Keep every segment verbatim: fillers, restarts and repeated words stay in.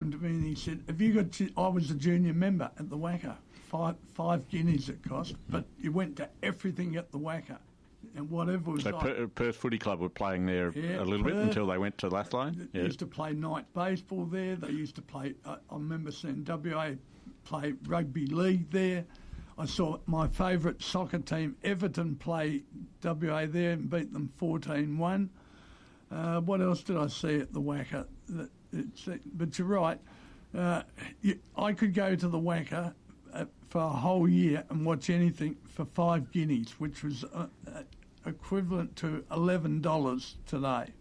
came to me and he said, have you got... Ju-? I was a junior member at the Wacker. Five, five guineas it cost, but you went to everything at the Wacker. And whatever was so like... Per- Perth Footy Club were playing there yeah, a little Perth, bit until they went to Lathlane? They yeah. used to play night baseball there. They used to play... I, I remember seeing W A play rugby league there. I saw my favourite soccer team, Everton, play W A there and beat them fourteen one. Uh, what else did I see at the Wacker? It's, but you're right. Uh, you, I could go to the Wacker uh, for a whole year and watch anything for five guineas, which was uh, uh, equivalent to eleven dollars today.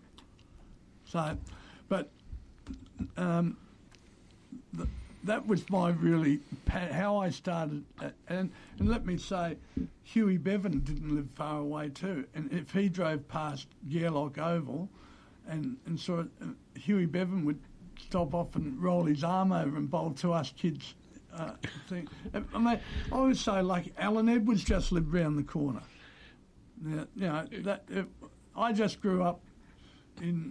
So, but um, the, that was my really, how I started. Uh, and, and let me say, Huey Bevan didn't live far away too. And if he drove past Gairloch Oval and, and saw it, uh, Huey Bevan would stop off and roll his arm over and bowl to us kids. Uh, thing. I mean, I was so lucky. Alan Edwards just lived round the corner. Now, you know, that, uh, I just grew up in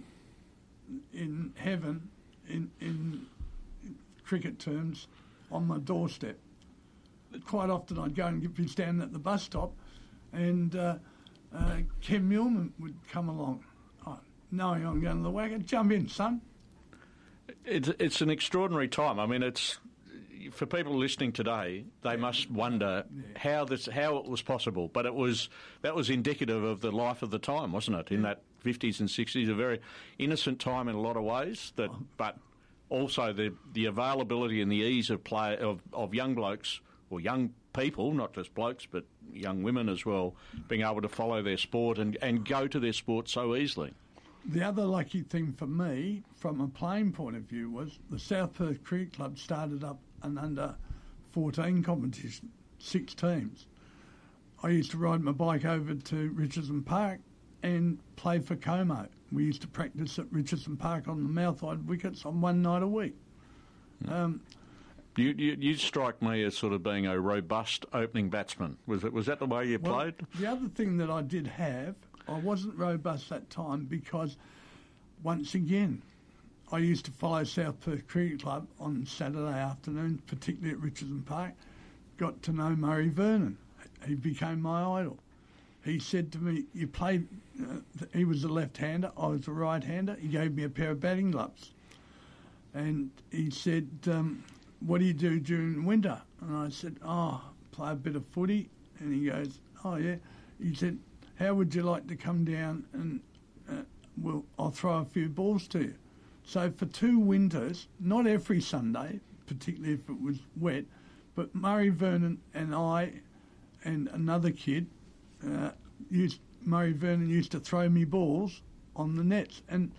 in heaven, in, in cricket terms, on my doorstep. Quite often I'd go and be standing at the bus stop and uh, uh, Ken Millman would come along. Oh, knowing I'm going to the Wacker, jump in, son. It's, it's an extraordinary time. I mean, it's... For people listening today, they must wonder yeah. how this how it was possible. But it was that was indicative of the life of the time, wasn't it? In that fifties and sixties, a very innocent time in a lot of ways. That, but also the the availability and the ease of play of, of young blokes or young people, not just blokes, but young women as well, being able to follow their sport and, and go to their sport so easily. The other lucky thing for me, from a playing point of view, was the South Perth Cricket Club started up an under fourteen competition, six teams. I used to ride my bike over to Richardson Park and play for Como. We used to practice at Richardson Park on the mouth-eyed wickets on one night a week. Mm. Um, you, you you strike me as sort of being a robust opening batsman. Was it? Was that the way you well, played? The other thing that I did have, I wasn't robust that time because, once again, I used to follow South Perth Cricket Club on Saturday afternoons, particularly at Richardson Park. Got to know Murray Vernon. He became my idol. He said to me, you play... Uh, he was a left-hander, I was a right-hander. He gave me a pair of batting gloves. And he said, um, what do you do during winter? And I said, oh, play a bit of footy. And he goes, oh, yeah. He said, how would you like to come down and uh, we'll, I'll throw a few balls to you. So for two winters, not every Sunday, particularly if it was wet, but Murray Vernon and I and another kid, uh, used, Murray Vernon used to throw me balls on the nets. And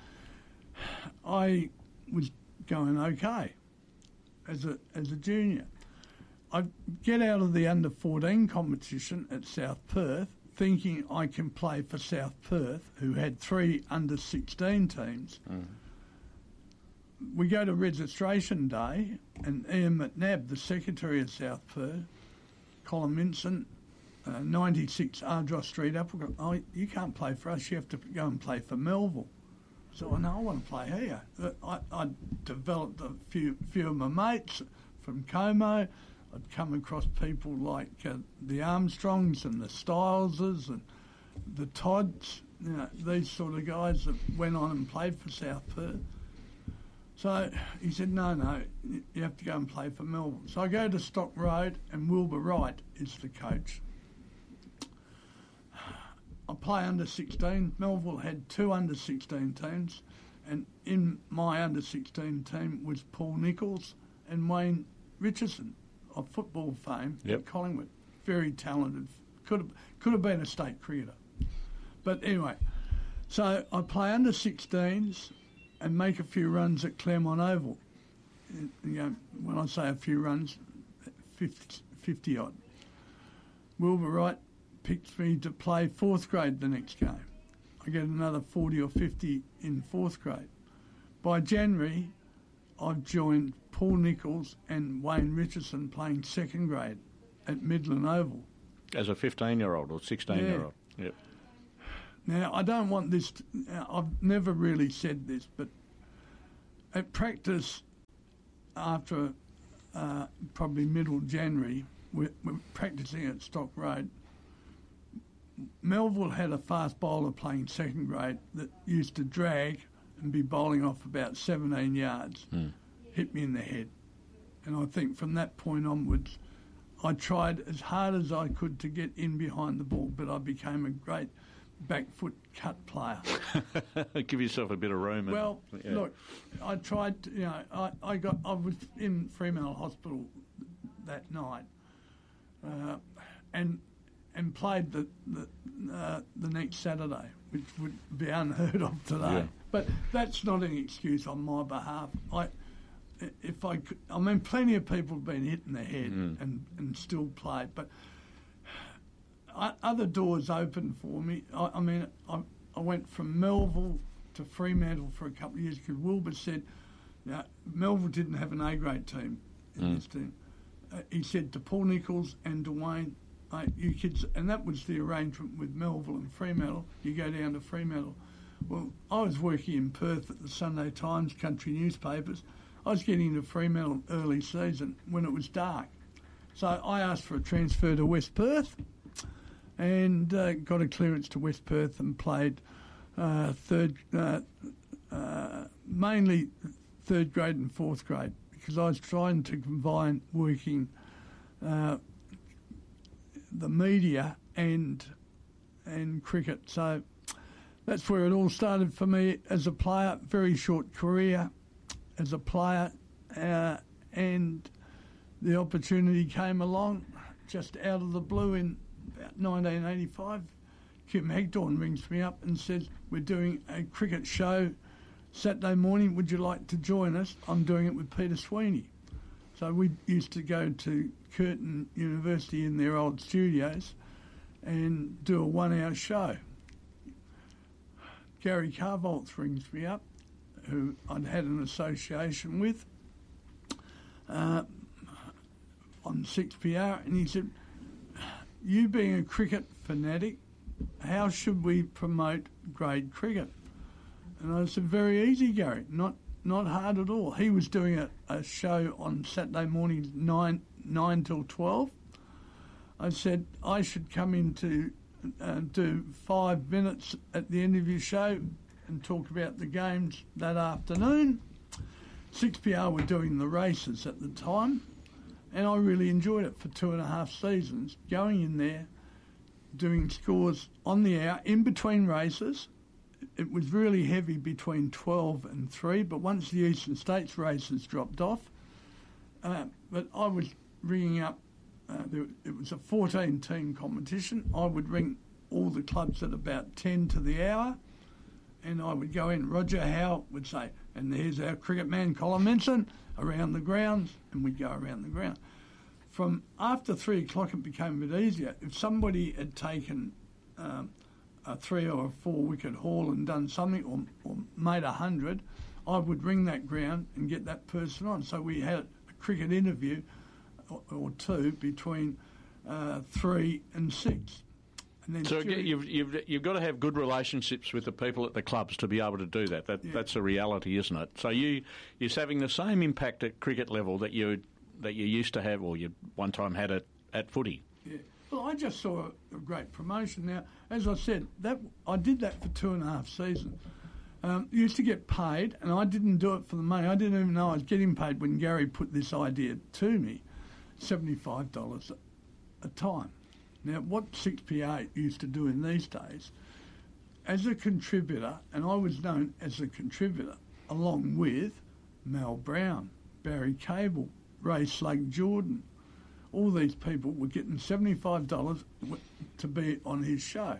I was going okay as a as a junior. I'd get out of the under fourteen competition at South Perth thinking I can play for South Perth, who had three under sixteen teams. Mm. We go to registration day, and Ian McNabb, the secretary of South Perth, Colin Minson, uh, ninety-six Ardross Street, Applecross, oh, you can't play for us, you have to go and play for Melville. So I know I want to play here. I, I developed a few few of my mates from Como. I'd come across people like uh, the Armstrongs and the Styleses and the Todds, you know, these sort of guys that went on and played for South Perth. So he said, no, no, you have to go and play for Melbourne. So I go to Stock Road and Wilbur Wright is the coach. I play under sixteen. Melville had two under sixteen teams, and in my under sixteen team was Paul Nicholls and Wayne Richardson of football fame yep. at Collingwood. Very talented. Could have, could have been a state cricketer. But anyway, so I play under sixteens and make a few runs at Claremont Oval. You know, when I say a few runs, fifty, fifty odd. Wilbur Wright picks me to play fourth grade the next game. I get another forty or fifty in fourth grade. By January, I've joined Paul Nicholls and Wayne Richardson playing second grade at Midland Oval. As a fifteen-year-old or sixteen-year-old? Yeah. Yep. Now, I don't want this... To, I've never really said this, but at practice, after uh, probably middle January, we're, we're practising at Stock Road. Melville had a fast bowler playing second grade that used to drag and be bowling off about seventeen yards, mm. hit me in the head. And I think from that point onwards, I tried as hard as I could to get in behind the ball, but I became a great back foot cut player. Give yourself a bit of room. Well, and, yeah. look, I tried to, you know, I, I got, I was in Fremantle Hospital that night, uh, and and played the the, uh, the next Saturday, which would be unheard of today. Yeah. But that's not an excuse on my behalf. I, if I could, I mean, plenty of people have been hit in the head mm. and, and still played, but I, other doors opened for me. I, I mean, I, I went from Melville to Fremantle for a couple of years because Wilbur said, you know, Melville didn't have an A-grade team in mm. this team. Uh, he said to Paul Nicholls and Dwayne, uh, you kids, and that was the arrangement with Melville and Fremantle, you go down to Fremantle. Well, I was working in Perth at the Sunday Times, country newspapers. I was getting to Fremantle early season when it was dark. So I asked for a transfer to West Perth and uh, got a clearance to West Perth and played uh, third, uh, uh, mainly third grade and fourth grade because I was trying to combine working uh, the media and and cricket. So that's where it all started for me as a player. Very short career as a player, uh, and the opportunity came along just out of the blue in about nineteen eighty-five. Kim Hagdorn rings me up and says, we're doing a cricket show Saturday morning, would you like to join us? I'm doing it with Peter Sweeney. So we used to go to Curtin University in their old studios and do a one-hour show. Gary Carvolth rings me up, who I'd had an association with, uh, on six P R, and he said, you being a cricket fanatic, how should we promote grade cricket? And I said, very easy, Gary, not not hard at all. He was doing a, a show on Saturday mornings, nine, nine till twelve. I said, I should come in to uh, do five minutes at the end of your show and talk about the games that afternoon. six P R were doing the races at the time, and I really enjoyed it for two and a half seasons, going in there, doing scores on the hour, in between races. It was really heavy between twelve and three, but once the Eastern States races dropped off, uh, but I was ringing up, uh, there, it was a fourteen-team competition. I would ring all the clubs at about ten to the hour, and I would go in. Roger Howe would say, and here's our cricket man, Colin Menson, around the grounds, and we'd go around the ground. From after three o'clock, it became a bit easier. If somebody had taken um, a three or a four wicket haul and done something, or, or made a hundred, I would ring that ground and get that person on. So we had a cricket interview or, or two between uh, three and six. And then so during, you've, you've you've got to have good relationships with the people at the clubs to be able to do that. That yeah. That's a reality, isn't it? So you you're having the same impact at cricket level that you that you used to have, or you one time had at, at footy. Yeah. Well, I just saw a, a great promotion. Now, as I said, that I did that for two and a half seasons. Um, used to get paid, and I didn't do it for the money. I didn't even know I was getting paid when Gary put this idea to me, seventy-five dollars a time. Now, what six P R used to do in these days, as a contributor, and I was known as a contributor, along with Mal Brown, Barry Cable, Ray Slug Jordan, all these people were getting seventy-five dollars to be on his show.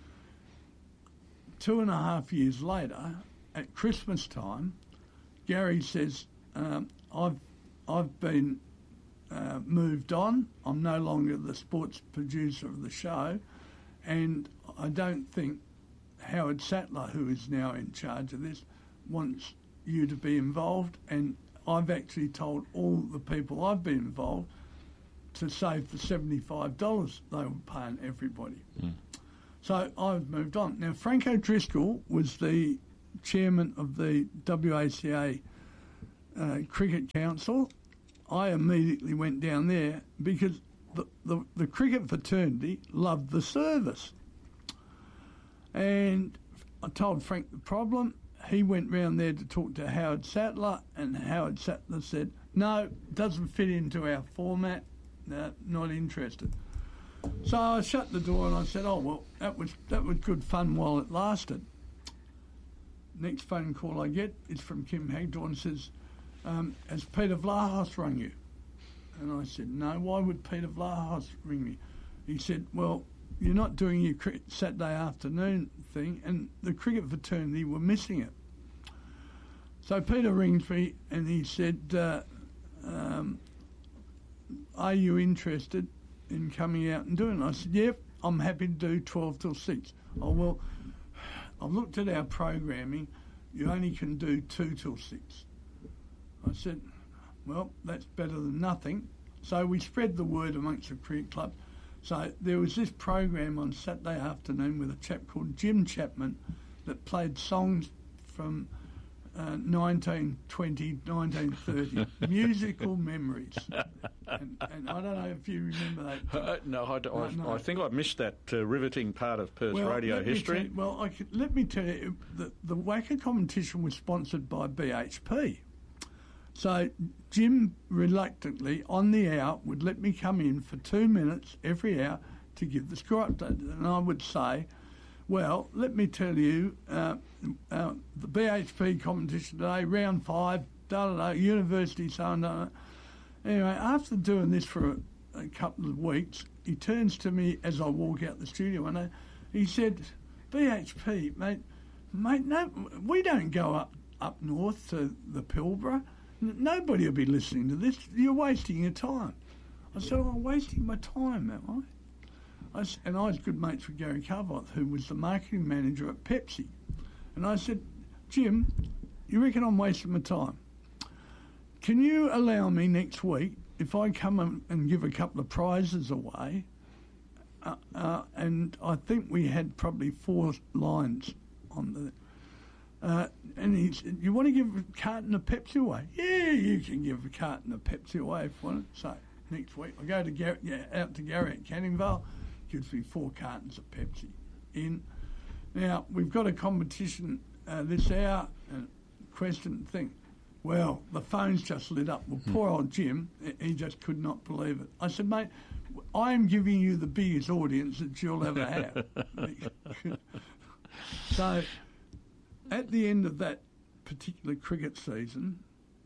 Two and a half years later, at Christmas time, Gary says, um, I've, I've been uh, moved on. I'm no longer the sports producer of the show, and I don't think Howard Sattler, who is now in charge of this, wants you to be involved, and I've actually told all the people I've been involved to save the seventy-five dollars they were paying everybody. Mm. So I've moved on. Now, Frank O'Driscoll was the chairman of the W A C A uh, Cricket Council, I immediately went down there because the, the, the cricket fraternity loved the service. And I told Frank the problem. He went round there to talk to Howard Sattler, and Howard Sattler said, no, doesn't fit into our format, no, not interested. So I shut the door and I said, oh, well, that was that was good fun while it lasted. Next phone call I get is from Kim Hagdorn, says, um, has Peter Vlahos rung you? And I said, no, why would Peter Vlahos ring me? He said, well, you're not doing your cricket Saturday afternoon thing, and the cricket fraternity were missing it. So Peter rings me and he said, uh, um, are you interested in coming out and doing it? I said, yep, I'm happy to do twelve till six. Oh, well, I've looked at our programming. You only can do two till six. I said, well, that's better than nothing. So we spread the word amongst the cricket club. So there was this program on Saturday afternoon with a chap called Jim Chapman that played songs from uh, nineteen twenty, nineteen thirty, musical memories. And, and I don't know if you remember that. Uh, no, I, don't, no, I, no. I think I missed that uh, riveting part of Perth well, radio let me history. tell you- well, I could, let me tell you, the, the WACA competition was sponsored by B H P. So Jim reluctantly, on the hour, would let me come in for two minutes every hour to give the score update. And I would say, well, let me tell you, uh, uh, the B H P competition today, round five, da da da, university, so on, da, da. Anyway, after doing this for a, a couple of weeks, he turns to me as I walk out the studio and I, he said, B H P, mate, mate, no, we don't go up, up north to the Pilbara. Nobody will be listening to this. You're wasting your time. I said, oh, I'm wasting my time, am I? I s- and I was good mates with Gary Carvoth, who was the marketing manager at Pepsi. And I said, Jim, you reckon I'm wasting my time? Can you allow me next week, if I come and, and give a couple of prizes away, uh, uh, and I think we had probably four lines on the... Uh, and he said, you want to give a carton of Pepsi away? Yeah, you can give a carton of Pepsi away if you want it. So next week I go to Gar- yeah, out to Gary at Canning Vale, gives me four cartons of Pepsi in. Now, we've got a competition uh, this hour, and question thing. Well, the phone's just lit up. Well, poor old Jim, he just could not believe it. I said, mate, I am giving you the biggest audience that you'll ever have. So... at the end of that particular cricket season,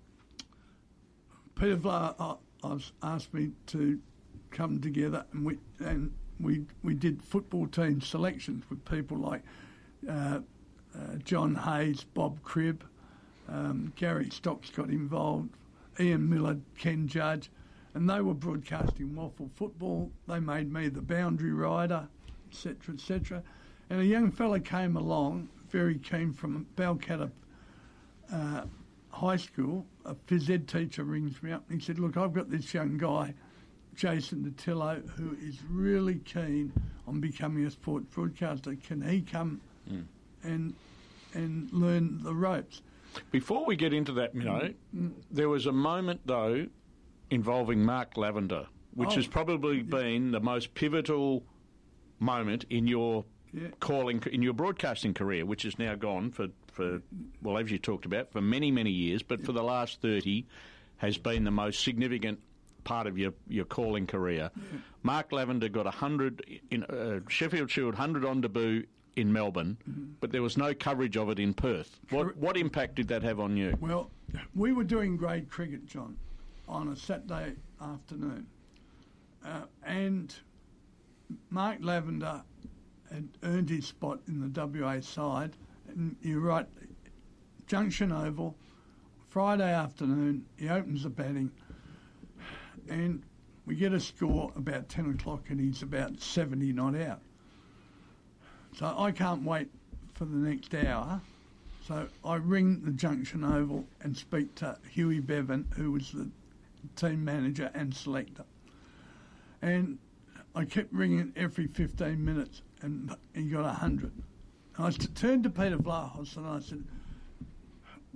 Peter Vla uh, asked me to come together, and we and we we did football team selections with people like uh, uh, John Hayes, Bob Cribb, um, Gary Stocks got involved, Ian Miller, Ken Judge, and they were broadcasting waffle football. They made me the boundary rider, et cetera, et cetera. And a young fella came along, very keen, from Balcatta uh, High School. A phys ed teacher rings me up and he said, look, I've got this young guy, Jason DeTillo, who is really keen on becoming a sports broadcaster. Can he come mm. and and learn the ropes? Before we get into that, you know, mm. there was a moment, though, involving Mark Lavender, which oh, has probably yeah. been the most pivotal moment in your Yeah. calling in your broadcasting career, which is now gone for, for well, as you talked about, for many, many years, but yeah. for the last thirty has been the most significant part of your, your calling career. Yeah. Mark Lavender got one hundred in uh, Sheffield Shield, one hundred on debut in Melbourne, mm-hmm. but there was no coverage of it in Perth. What, what impact did that have on you? Well, we were doing grade cricket, John, on a Saturday afternoon, uh, and Mark Lavender had earned his spot in the W A side, and you're right, Junction Oval, Friday afternoon, he opens the batting, and we get a score about ten o'clock, and he's about seventy not out. So I can't wait for the next hour, so I ring the Junction Oval and speak to Huey Bevan, who was the team manager and selector. And I kept ringing every fifteen minutes, and he got one hundred. And I turned to Peter Vlahos and I said,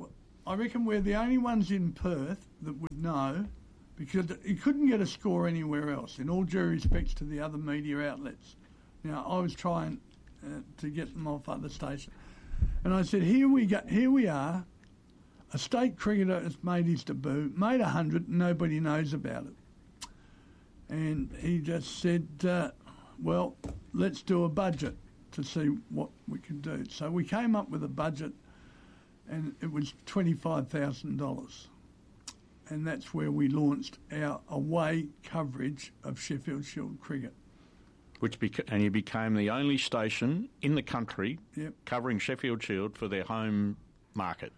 I reckon we're the only ones in Perth that would know, because you couldn't get a score anywhere else, in all due respects to the other media outlets. Now, I was trying uh, to get them off other stations. And I said, here we go, here we are, a state cricketer has made his debut, made a hundred, and nobody knows about it. And he just said, uh, well, let's do a budget to see what we can do. So we came up with a budget, and it was twenty-five thousand dollars. And that's where we launched our away coverage of Sheffield Shield cricket. Which beca- and you became the only station in the country Yep. covering Sheffield Shield for their home market.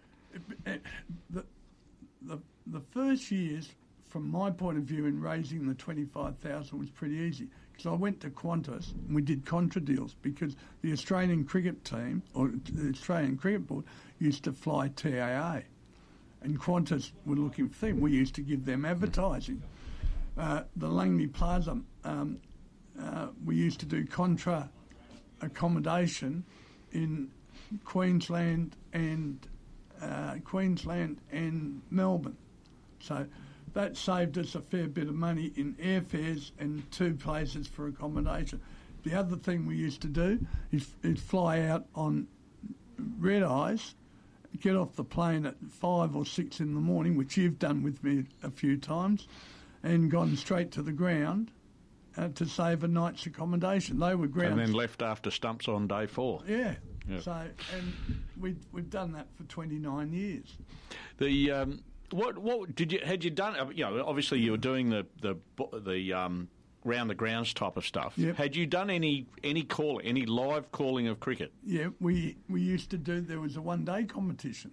The, the, the first years, from my point of view, in raising the twenty-five thousand was pretty easy, because I went to Qantas and we did contra deals, because the Australian cricket team, or the Australian Cricket Board, used to fly T A A, and Qantas were looking for them. We used to give them advertising. Uh, the Langley Plaza, um, uh, we used to do contra accommodation in Queensland and uh, Queensland and Melbourne. So that saved us a fair bit of money in airfares and two places for accommodation. The other thing we used to do is, is fly out on red eyes, get off the plane at five or six in the morning, which you've done with me a few times, and gone straight to the ground uh, to save a night's accommodation. They were ground. And then left after stumps on day four. Yeah. Yep. So, and we we've done that for twenty-nine years. The um, what what did you had you done? You know, obviously you were doing the the the um, round the grounds type of stuff. Yep. Had you done any any call any live calling of cricket? Yeah, we we used to do. There was a one day competition,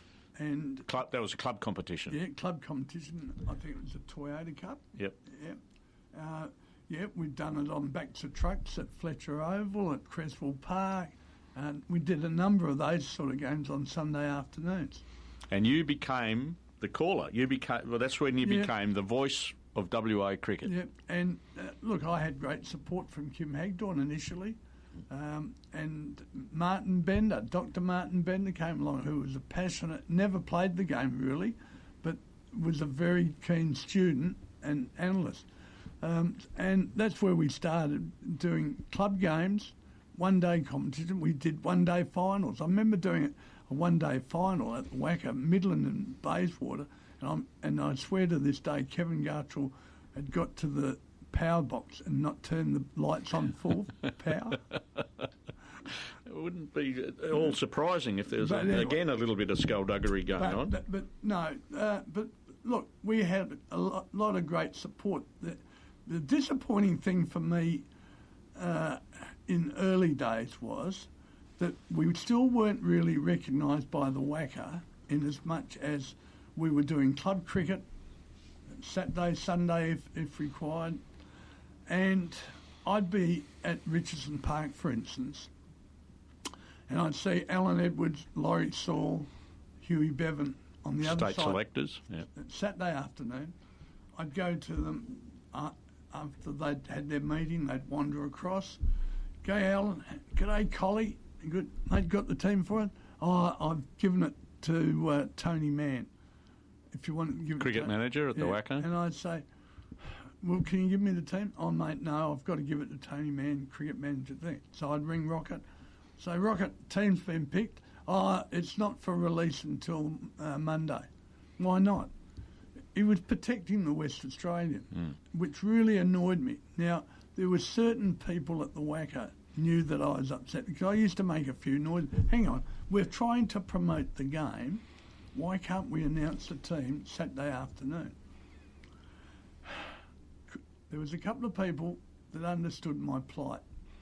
and Club, that was a club competition. yeah, club competition. I think it was a Toyota Cup. Yep. Yeah. Uh, yeah, we've done it on backs of trucks at Fletcher Oval, at Creswell Park, and we did a number of those sort of games on Sunday afternoons. And you became the caller. You became well. That's when you Yeah. became the voice of W A cricket. Yeah, and uh, look, I had great support from Kim Hagdorn initially, um, and Martin Bender, Doctor Martin Bender came along, who was a passionate, never played the game really, but was a very keen student and analyst. Um, and that's where we started doing club games, one-day competition. We did one-day finals. I remember doing a one-day final at the WACA, Midland and Bayswater, and, I'm, and I swear to this day, Kevin Gartrell had got to the power box and not turned the lights on full power. It wouldn't be at all surprising if there was, a, But anyway- again, a little bit of skullduggery going But, on. but, but no, uh, but look, we had a lot, lot of great support. The, the disappointing thing for me uh, in early days was that we still weren't really recognised by the WACA in as much as we were doing club cricket, Saturday, Sunday if, if required, and I'd be at Richardson Park, for instance, and I'd see Alan Edwards, Laurie Saul, Huey Bevan on the other State side. selectors. Yeah. Saturday afternoon, I'd go to them uh, after they'd had their meeting. They'd wander across. Go, Alan. G'day, Collie. Good, mate. Got the team for it? Oh, I've given it to uh, Tony Mann. If you want to give it Cricket to manager at the yeah. WACA. And I'd say, well, can you give me the team? Oh, mate, no, I've got to give it to Tony Mann, cricket manager thing. So I'd ring Rocket. So, Rocket, team's been picked. Oh, it's not for release until uh, Monday. Why not? He was protecting the West Australian, Mm. which really annoyed me. Now, there were certain people at the WACA knew that I was upset because I used to make a few noises. Hang on, we're trying to promote the game. Why can't we announce the team Saturday afternoon? There was a couple of people that understood my plight.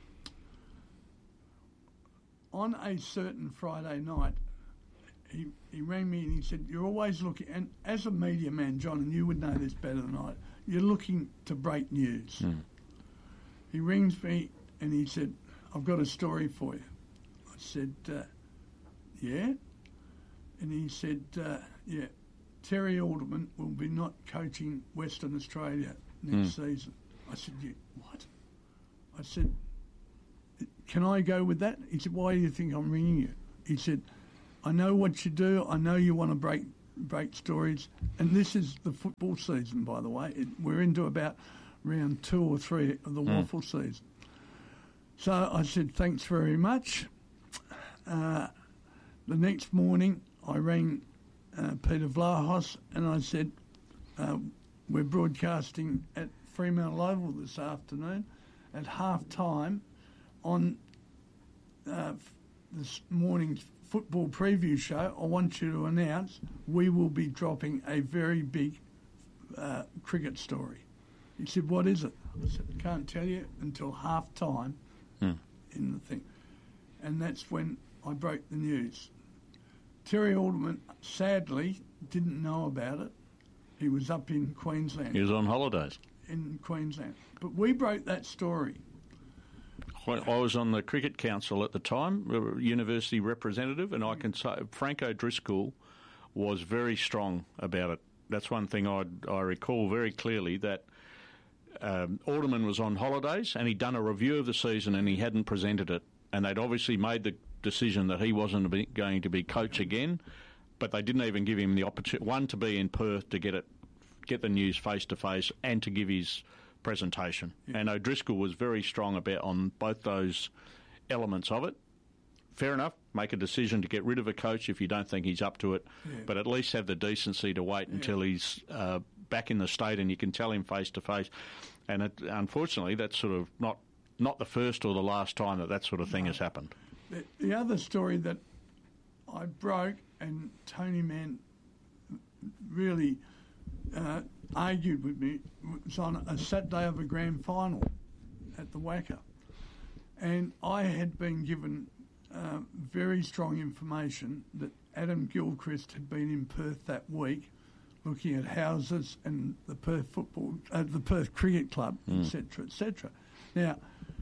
On a certain Friday night, he, he rang me and he said, you're always looking, and as a media man, John, and you would know this better than I, you're looking to break news. Mm. He rings me and he said, I've got a story for you. I said, uh, yeah? And he said, uh, yeah, Terry Alderman will be not coaching Western Australia next Mm. season. I said, yeah, what? I said, can I go with that? He said, why do you think I'm ringing you? He said, I know what you do. I know you want to break break stories. And this is the football season, by the way. It, we're into about round two or three of the mm. waffle season. So I said, thanks very much. Uh, the next morning, I rang uh, Peter Vlahos and I said, uh, we're broadcasting at Fremantle Oval this afternoon at half-time on uh, this morning's football preview show. I want you to announce we will be dropping a very big uh, cricket story. He said, what is it? I said, I can't tell you until half-time hmm. in the thing. And that's when I broke the news. Terry Alderman, sadly, didn't know about it. He was up in Queensland. He was on holidays. In Queensland. But we broke that story. I was on the Cricket Council at the time, university representative, and I can say Frank O'Driscoll was very strong about it. That's one thing I I recall very clearly, that um, Alderman was on holidays and he'd done a review of the season and he hadn't presented it. And they'd obviously made the decision that he wasn't going to be coach again, but they didn't even give him the opportunity, one, to be in Perth to get it, get the news face-to-face and to give his presentation. Yeah. And O'Driscoll was very strong about on both those elements of it. Fair enough, make a decision to get rid of a coach if you don't think he's up to it, yeah. but at least have the decency to wait yeah. until he's uh, back in the state and you can tell him face-to-face. And it, unfortunately, that's sort of not, not the first or the last time that that sort of thing no. has happened. The, the other story that I broke, and Tony Mann really uh, argued with me, was on a Saturday of a grand final at the Wacker. And I had been given uh, very strong information that Adam Gilchrist had been in Perth that week looking at houses and the Perth football, uh, the Perth Cricket Club, mm. et cetera, et cetera. Now,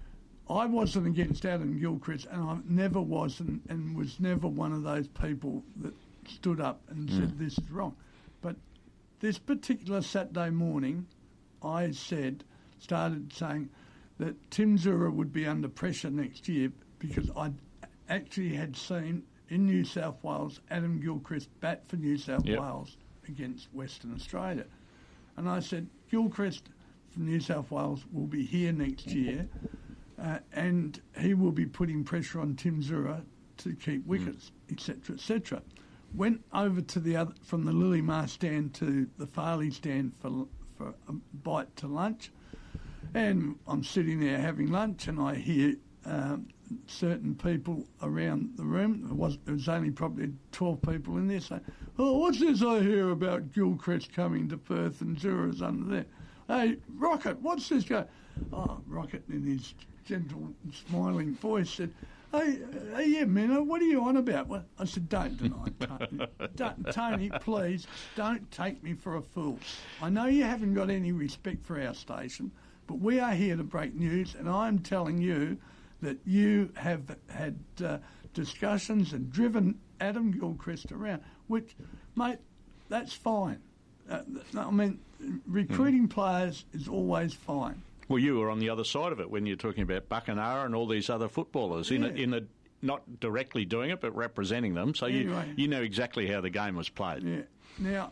I wasn't against Adam Gilchrist, and I never was, and, and was never one of those people that stood up and mm. said this is wrong. But this particular Saturday morning, I said, started saying that Tim Zura would be under pressure next year because I actually had seen in New South Wales Adam Gilchrist bat for New South yep. Wales against Western Australia. And I said, Gilchrist from New South Wales will be here next year. Uh, and he will be putting pressure on Tim Zura to keep wickets, et cetera, et cetera. Went over to the other, from the Lilymar stand to the Farley stand for for a bite to lunch, and I'm sitting there having lunch, and I hear um, certain people around the room. There was, there was only probably twelve people in there saying, "Oh, what's this I hear about Gilchrist coming to Perth and Zura's under there? Hey, Rocket, what's this guy?" Oh, Rocket in his gentle, smiling voice said, hey, hey, yeah, Minnow, what are you on about? Well, I said, don't deny it, Tony. Don't, Tony, please, don't take me for a fool. I know you haven't got any respect for our station, but we are here to break news, and I'm telling you that you have had uh, discussions and driven Adam Gilchrist around, which, mate, that's fine. Uh, I mean, recruiting mm. players is always fine. Well, you were on the other side of it when you're talking about Buckenara and all these other footballers, yeah. in, a, in a, not directly doing it, but representing them. So anyway, you you know exactly how the game was played. Yeah. Now,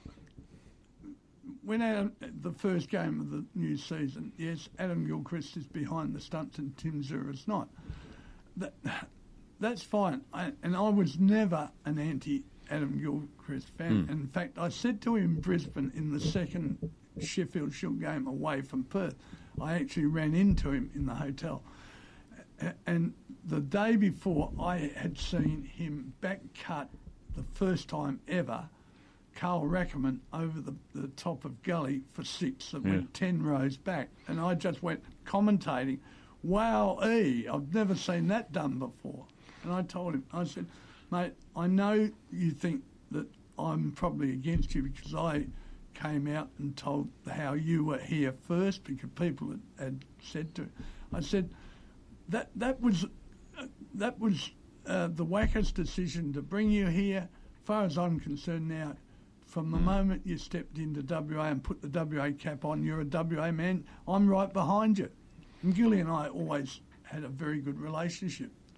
when Adam, the first game of the new season, yes, Adam Gilchrist is behind the stunts and Tim Zura's not. That, that's fine. I, and I was never an anti-Adam Gilchrist fan. Mm. In fact, I said to him in Brisbane in the second Sheffield Shield game away from Perth, I actually ran into him in the hotel. And the day before, I had seen him back cut the first time ever Carl Rackerman over the, the top of gully for six that yeah. went ten rows back. And I just went commentating, wow, e, I've never seen that done before. And I told him, I said, mate, I know you think that I'm probably against you because I came out and told how you were here first because people had, had said to him. I said, that that was uh, that was uh, the Wacker's decision to bring you here. As far as I'm concerned now, from the mm. moment you stepped into W A and put the W A cap on, you're a W A man. I'm right behind you. And Gilly and I always had a very good relationship.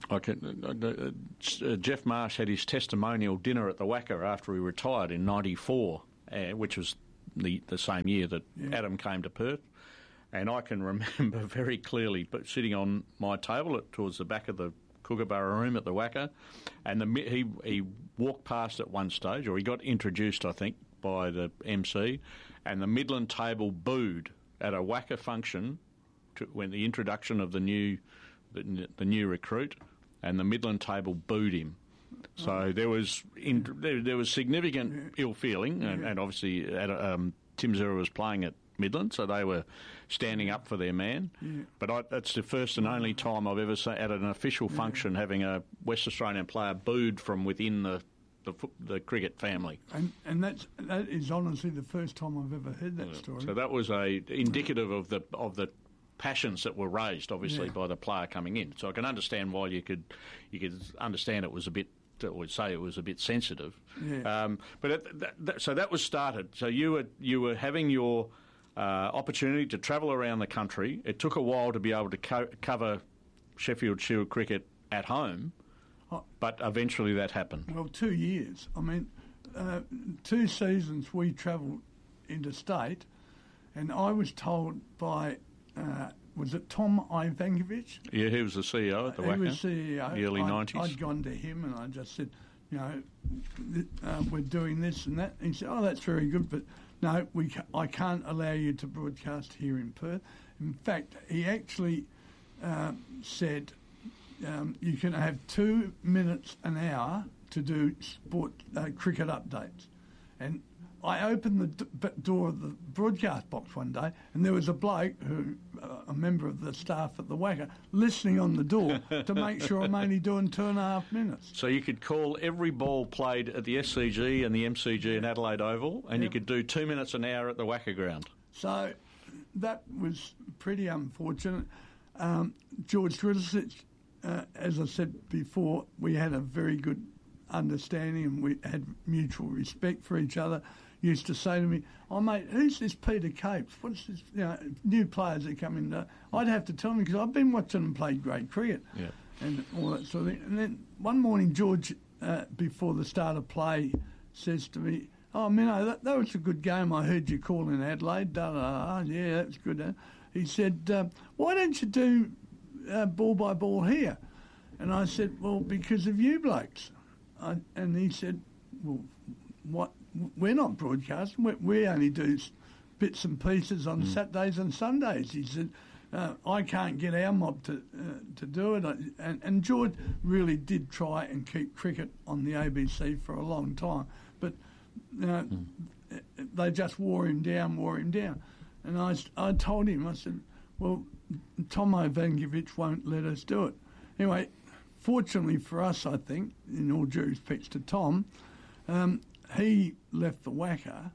I can, uh, uh, Jeff Marsh had his testimonial dinner at the Wacker after he retired in ninety-four, uh, which was the, the same year that yeah. Adam came to Perth. And I can remember very clearly but sitting on my table at, towards the back of the Kookaburra room at the Wacker, and the, he, he walked past at one stage, or he got introduced, I think, by the M C, and the Midland table booed at a Wacker function to, when the introduction of the new the, the new recruit, and the Midland table booed him. So oh. there was in, there, there was significant yeah. ill feeling, and, yeah. and obviously at, um, Tim Zerra was playing at Midland, so they were standing up for their man. Yeah. But I, that's the first and only time I've ever seen at an official yeah. function having a West Australian player booed from within the the, the cricket family. And and that's that is honestly the first time I've ever heard that yeah. story. So that was a indicative of the of the passions that were raised, obviously, yeah. by the player coming in. So I can understand why you could you could understand it was a bit. I would say it was a bit sensitive. Yeah. Um, but it, that, that, so that was started. So you were you were having your Uh, opportunity to travel around the country. It took a while to be able to co- cover Sheffield Shield cricket at home, oh, but eventually that happened. Well, two years. I mean, uh, two seasons we travelled interstate, and I was told by, uh, was it Tom Ivankovic? Yeah, he was the C E O at the uh, Wacker. He was C E O. The early I'd, nineties. I'd gone to him and I just said, you know, th- uh, we're doing this and that. And he said, oh, that's very good, but no, we ca- I can't allow you to broadcast here in Perth. In fact, he actually uh, said um, you can have two minutes an hour to do sport uh, cricket updates. And I opened the d- door of the broadcast box one day, and there was a bloke, who, uh, a member of the staff at the Wacker, listening on the door to make sure I'm only doing two and a half minutes. So you could call every ball played at the S C G and the M C G in Adelaide Oval, and yep. you could do two minutes an hour at the Wacker ground. So that was pretty unfortunate. Um, George Grilicic, uh, as I said before, we had a very good understanding and we had mutual respect for each other. Used to say to me, oh, mate, who's this Peter Capes? What's this, you know, new players that come in? I'd have to tell him because I've been watching them play great cricket yeah. and all that sort of thing. And then one morning, George, uh, before the start of play, says to me, oh, Minnow, that, that was a good game I heard you call in Adelaide. Da, da, da. Yeah, that's good. Huh? He said, uh, why don't you do uh, ball by ball here? And I said, well, because of you blokes. I, and he said, well, what? We're not broadcasting. We, we only do bits and pieces on mm. Saturdays and Sundays. He said, uh, I can't get our mob to uh, to do it. And, and George really did try and keep cricket on the A B C for a long time. But you know, mm. they just wore him down, wore him down. And I, I told him, I said, well, Tom Ivankovic won't let us do it. Anyway, fortunately for us, I think, in all due respect to Tom, um, he left the Wacker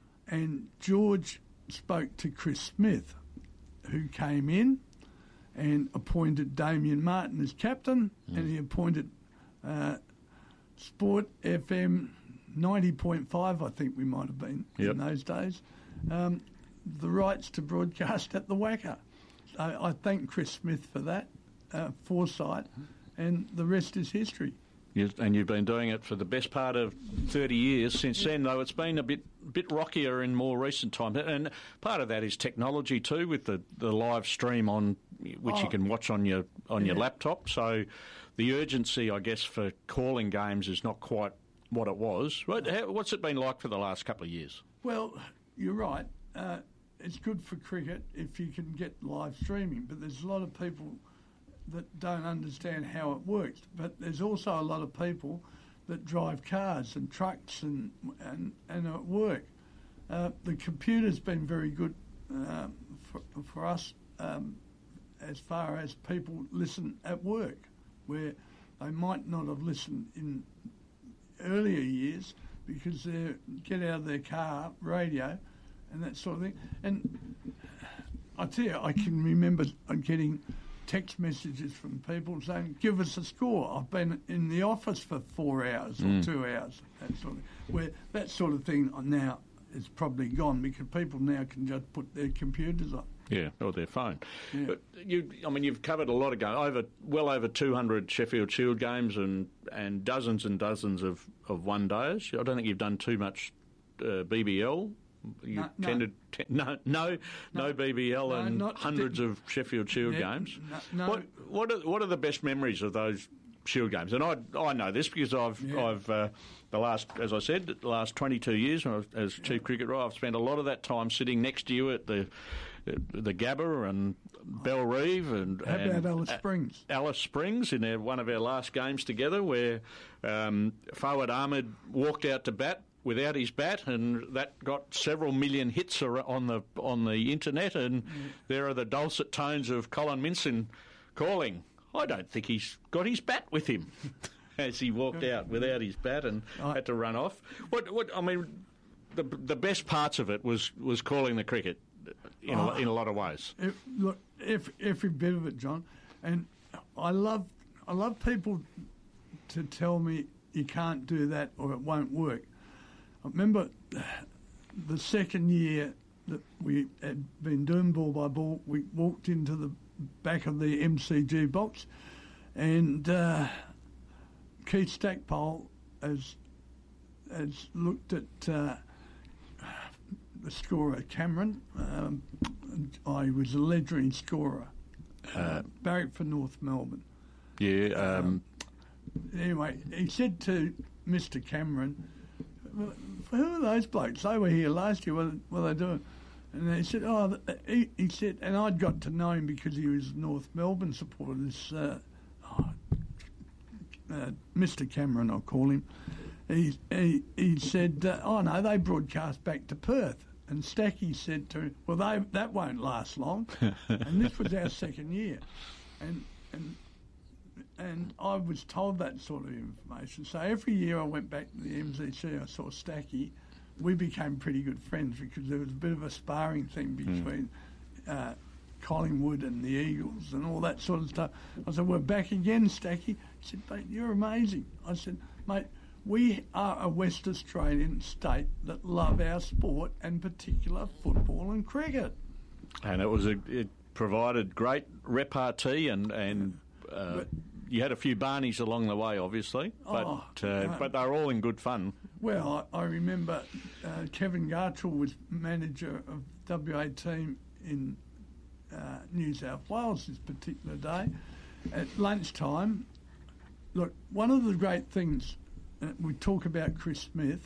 and George spoke to Chris Smith, who came in and appointed Damien Martin as captain, mm. and he appointed uh, Sport F M ninety point five, I think we might have been yep. in those days, um, the rights to broadcast at the Wacker. So I thank Chris Smith for that uh, foresight, and the rest is history. You, and you've been doing it for the best part of thirty years since then, though it's been a bit bit rockier in more recent times. And part of that is technology too, with the, the live stream on which oh, you can watch on your on yeah. your laptop. So the urgency, I guess, for calling games is not quite what it was. What, how, what's it been like for the last couple of years? Well, you're right. Uh, it's good for cricket if you can get live streaming, but there's a lot of people that don't understand how it works. But there's also a lot of people that drive cars and trucks and and, and at work. Uh, the computer's been very good uh, for, for us um, as far as people listen at work, where they might not have listened in earlier years because they get out of their car, radio, and that sort of thing. And I tell you, I can remember getting text messages from people saying, give us a score. I've been in the office for four hours or mm. two hours, that sort of thing. Where that sort of thing now is probably gone because people now can just put their computers on. Yeah, or their phone. Yeah. But you, I mean, you've covered a lot of games, over well over two hundred Sheffield Shield games and, and dozens and dozens of, of one days. I don't think you've done too much uh, B B L. You No, no. tended te- no, no, no, No. B B L No, and not- hundreds of Sheffield Shield Yeah, games. no, no. What what are, what are the best memories of those Shield games? And I I know this because I've Yeah. I've uh, the last, as I said, the last twenty-two years when I was, as chief cricketer, I've spent a lot of that time sitting next to you at the the Gabba and Bellerive and How and about Alice Springs? Alice Springs in our, one of our last games together, where um, Fawad Ahmed walked out to bat without his bat, and that got several million hits ar- on the on the internet. And mm. there are the dulcet tones of Colin Minson calling, "I don't think he's got his bat with him," as he walked out without his bat and I, had to run off. What what I mean, the the best parts of it was was calling the cricket. In, oh, a, in a lot of ways. If, look, if, every bit of it, John, and I love I love people to tell me you can't do that or it won't work. I remember the second year that we had been doing ball by ball, we walked into the back of the M C G box, and uh, Keith Stackpole has has looked at. Uh, the scorer, Cameron. Um, I was a legendary scorer. Uh, Barrack for North Melbourne. Yeah. Um, um, anyway, he said to Mister Cameron, well, who are those blokes? They were here last year. What, what are they doing? And he said, oh, he, he said, and I'd got to know him because he was North Melbourne supporter, this uh, oh, uh, Mister Cameron, I'll call him. He, he, he said, uh, oh, no, they broadcast back to Perth. And Stacky said to him, well, they, that won't last long. And this was our second year. And and and I was told that sort of information. So every year I went back to the M C C, I saw Stacky. We became pretty good friends because there was a bit of a sparring thing between mm. uh, Collingwood and the Eagles and all that sort of stuff. I said, we're back again, Stacky. He said, mate, you're amazing. I said, mate, we are a West Australian state that love our sport, and particular football and cricket. And it was a, it provided great repartee, and and uh, but, you had a few barneys along the way, obviously, but oh, uh, no. but they were all in good fun. Well, I, I remember uh, Kevin Gartrell was manager of W A team in uh, New South Wales this particular day. At lunchtime, look, one of the great things. We talk about Chris Smith.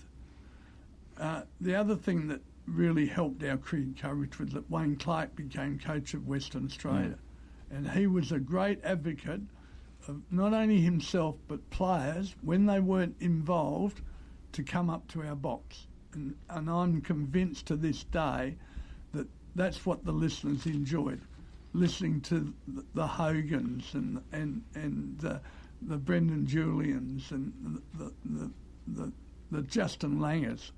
Uh, the other thing that really helped our cricket coverage was that Wayne Clark became coach of Western Australia. Mm. And he was a great advocate of not only himself but players, when they weren't involved, to come up to our box. And, and I'm convinced to this day that that's what the listeners enjoyed, listening to the, the Hogans and, and, and uh, the Brendan Julians and the the, the, the Justin Langers.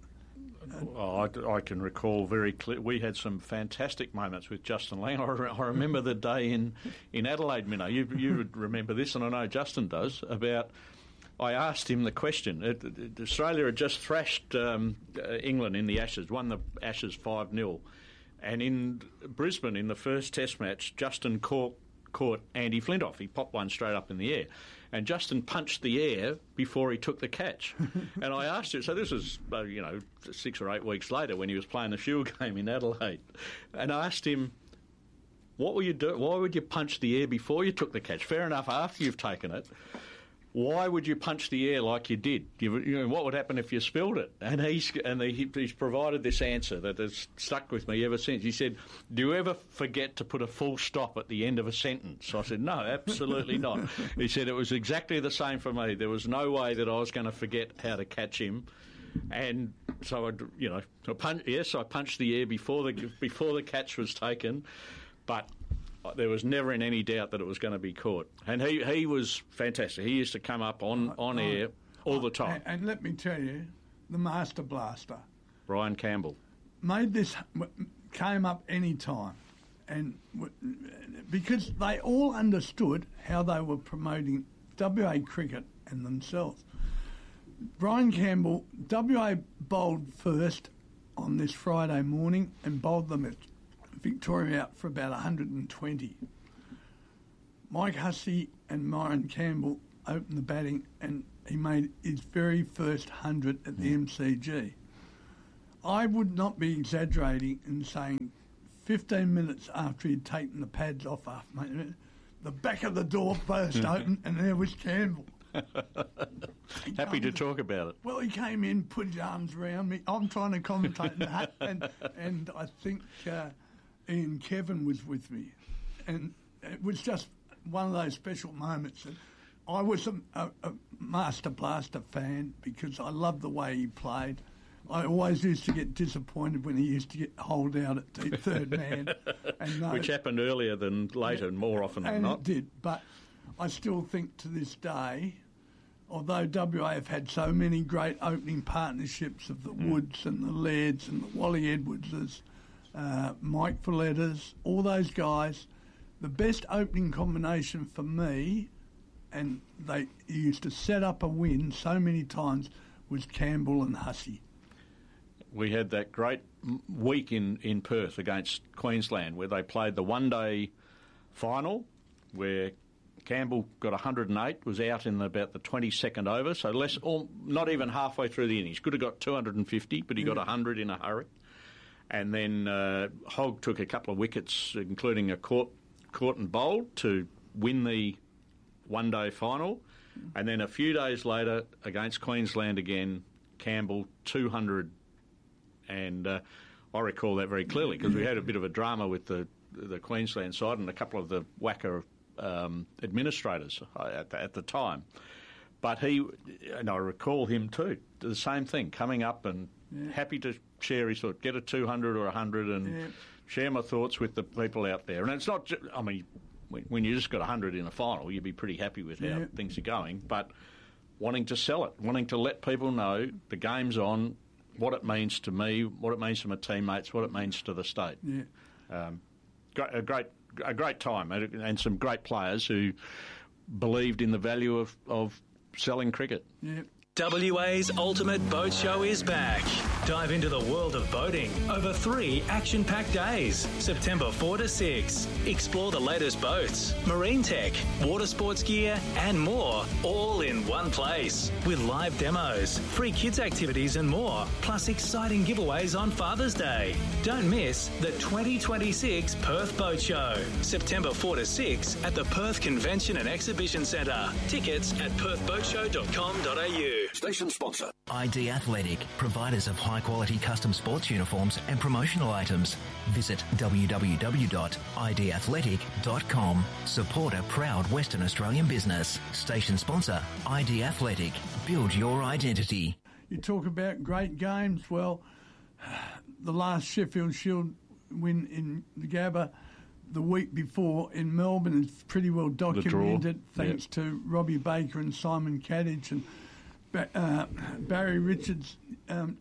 Oh, I, I can recall very clear. We had some fantastic moments with Justin Langer. I, re- I remember the day in, in Adelaide, Minnow. You you would remember this, and I know Justin does. About I asked him the question. It, it, Australia had just thrashed um, uh, England in the Ashes, won the Ashes five nil, and in Brisbane in the first Test match, Justin caught caught Andy Flintoff. He popped one straight up in the air. And Justin punched the air before he took the catch. And I asked him, so this was, uh, you know, six or eight weeks later when he was playing the Shield game in Adelaide. And I asked him, what were you do? Why would you punch the air before you took the catch? Fair enough, after you've taken it. Why would you punch the air like you did? You, you know, what would happen if you spilled it? And he's and he, he's provided this answer that has stuck with me ever since. He said, do you ever forget to put a full stop at the end of a sentence? I said, no, absolutely not. He said, it was exactly the same for me. There was no way that I was going to forget how to catch him. And so, I, you know, I punch, yes, I punched the air before the before the catch was taken, but there was never in any doubt that it was going to be caught. And he, he was fantastic. He used to come up on, on oh, air all oh, the time. And, and let me tell you, the Master Blaster, Brian Campbell, made this, came up any time. And because they all understood how they were promoting W A cricket and themselves. Brian Campbell, W A bowled first on this Friday morning and bowled them at Victoria out for about one hundred twenty. Mike Hussey and Myron Campbell opened the batting and he made his very first hundred at the M C G. I would not be exaggerating in saying fifteen minutes after he'd taken the pads off, after the back of the door burst open and there was Campbell. Happy to talk about it. Well, he came in, put his arms around me. I'm trying to commentate that, and, and I think uh, Ian Kevin was with me. And it was just one of those special moments. And I was a, a, a Master Blaster fan because I loved the way he played. I always used to get disappointed when he used to get holed out at the third man. And those, which happened earlier than later, and more often than not. And it did, but I still think to this day, although W A have had so many great opening partnerships of the mm. Woods and the Lairds and the Wally Edwardses, uh, Mike Vallettas, all those guys, the best opening combination for me, and they used to set up a win so many times, was Campbell and Hussey. We had that great week in, in Perth against Queensland where they played the one-day final where Campbell got one hundred eight, was out in about the twenty-second over, so less, or not even halfway through the innings. Could have got two hundred fifty, but he got one hundred in a hurry. And then uh, Hogg took a couple of wickets, including a caught, caught and bowled, to win the one-day final. And then a few days later, against Queensland again, Campbell, two hundred. And uh, I recall that very clearly because we had a bit of a drama with the the Queensland side and a couple of the whacker um, administrators at the, at the time. But he, and I recall him too, the same thing, coming up and yeah. happy to share his thought, get a two hundred or one hundred and yeah. share my thoughts with the people out there. And it's not, just, I mean, when you just got one hundred in a final, you'd be pretty happy with how yeah. things are going. But wanting to sell it, wanting to let people know the game's on, what it means to me, what it means to my teammates, what it means to the state. Yeah. Um, a great, a great time, and some great players who believed in the value of, of selling cricket. Yeah. W A's Ultimate Boat Show is back. Dive into the world of boating over three action-packed days, September fourth to sixth. Explore the latest boats, marine tech, water sports gear, and more, all in one place. With live demos, free kids activities and more, plus exciting giveaways on Father's Day. Don't miss the twenty twenty-six Perth Boat Show, September fourth to sixth at the Perth Convention and Exhibition Centre. Tickets at perth boat show dot com dot a u. Station sponsor. I D Athletic, providers of high-quality custom sports uniforms and promotional items. Visit w w w dot i d athletic dot com. Support a proud Western Australian business. Station sponsor, I D Athletic. Build your identity. You talk about great games. Well, the last Sheffield Shield win in the Gabba the week before in Melbourne is pretty well documented, thanks yep. to Robbie Baker and Simon Kadich. And Uh, Barry Richards um,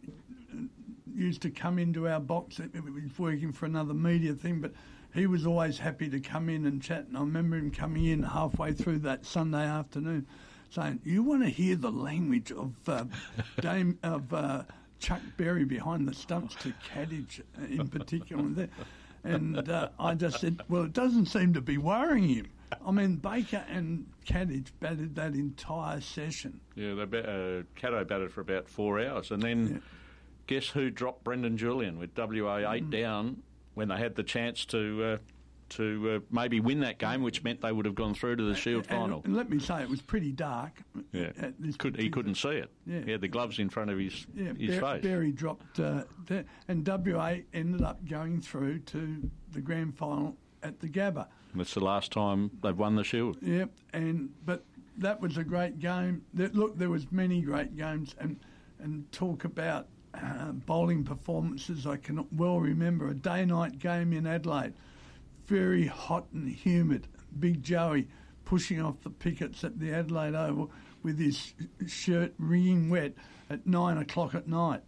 used to come into our box. He was working for another media thing, but he was always happy to come in and chat. And I remember him coming in halfway through that Sunday afternoon saying, "You want to hear the language of uh, Dame of uh, Chuck Berry behind the stumps to Kadich in particular." And uh, I just said, "Well, it doesn't seem to be worrying him." I mean, Baker and Kadich batted that entire session. Yeah, they bat, uh, Caddo batted for about four hours. And then yeah. guess who dropped Brendan Julian with W A eight mm. down when they had the chance to uh, to uh, maybe win that game, which meant they would have gone through to the Shield and, final. And let me say, it was pretty dark. Yeah, Could, he couldn't see it. Yeah. He had the gloves in front of his, yeah, his Bar- face. Barry dropped, uh, there, and W A ended up going through to the grand final at the Gabba. And it's the last time they've won the Shield. Yep, and but that was a great game. There, look, there was many great games, and and talk about uh, bowling performances. I can well remember a day-night game in Adelaide, very hot and humid. Big Joey pushing off the pickets at the Adelaide Oval with his shirt wringing wet at nine o'clock at night,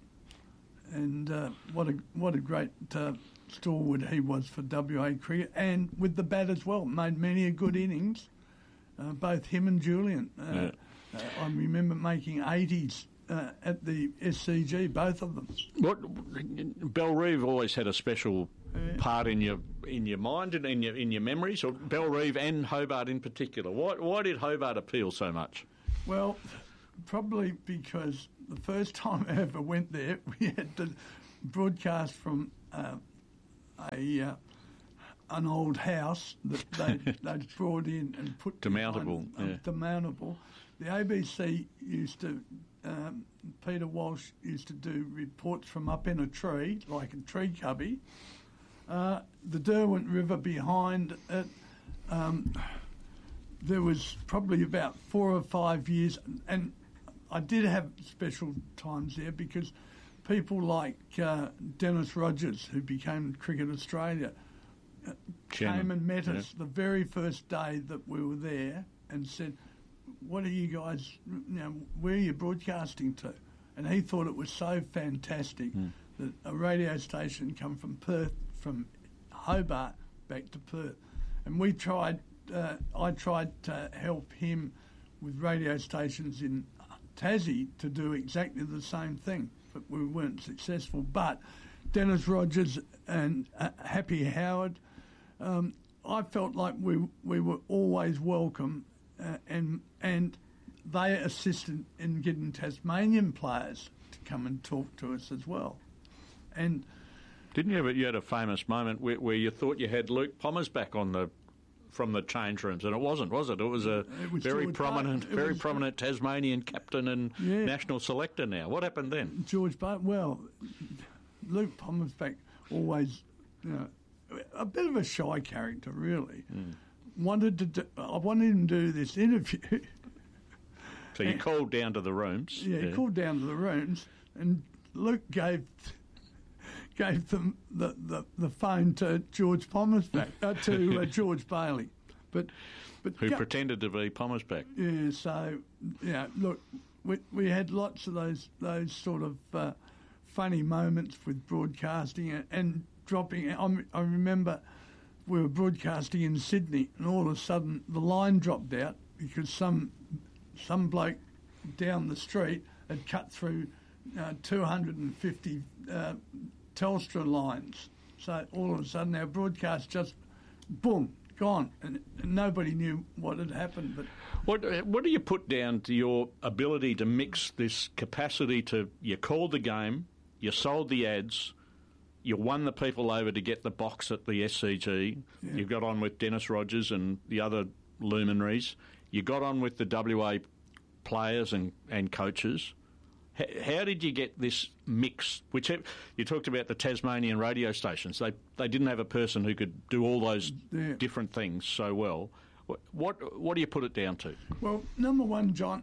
and uh, what a what a great. Uh, stalwart he was for W A cricket, and with the bat as well, made many a good innings, uh, both him and Julian. Uh, yeah. uh, I remember making eighties uh, at the S C G, both of them. What Bellerive always had a special Yeah. part in your in your mind and in your in your memories, or Bellerive and Hobart in particular. Why why did Hobart appeal so much? Well, probably because the first time I ever went there, we had to broadcast from uh, a uh, an old house that they they'd brought in and put Demountable, behind, yeah. uh, demountable. The A B C used to. Um, Peter Walsh used to do reports from up in a tree, like a tree cubby. Uh, the Derwent River behind it. Um, there was probably about four or five years, and I did have special times there because people like uh, Dennis Rogers, who became Cricket Australia, uh, Chairman, came and met yeah. us the very first day that we were there and said, "What are you guys, you know, where are you broadcasting to?" And he thought it was so fantastic Mm. that a radio station come from Perth, from Hobart back to Perth. And we tried, uh, I tried to help him with radio stations in Tassie to do exactly the same thing, but we weren't successful. But Dennis Rogers and uh, Happy Howard, um, I felt like we we were always welcome, uh, and and they assisted in getting Tasmanian players to come and talk to us as well. And Didn't you ever, you had a famous moment where, where you thought you had Luke Pommers back on the from the change rooms, and it wasn't, was it? It was a It was very George prominent, Barton. It very was- prominent Tasmanian captain and Yeah. national selector now. What happened then? George Barton, well, Luke Pommersback always, you know, a bit of a shy character, really. Mm. Wanted to do, I wanted him to do this interview. So you called down to the rooms. Yeah, he called down to the rooms, and Luke gave gave them the, the, the phone to George Pommersback, uh, to uh, George Bailey. But, but Who go- pretended to be Pommersback. Yeah, so, yeah, look, we we had lots of those those sort of uh, funny moments with broadcasting and, and dropping. I, I remember we were broadcasting in Sydney, and all of a sudden the line dropped out because some some bloke down the street had cut through uh, two hundred fifty uh, Telstra lines. So all of a sudden our broadcast just, boom, gone, and, and nobody knew what had happened. But What what do you put down to your ability to mix this capacity to, you called the game, you sold the ads, you won the people over to get the box at the S C G, Yeah. you got on with Dennis Rogers and the other luminaries, you got on with the W A players and, and coaches. H- how did you get this mix? Which ha- you talked about the Tasmanian radio stations. They they didn't have a person who could do all those Yeah. different things so well. What, what what do you put it down to? Well, number one, John,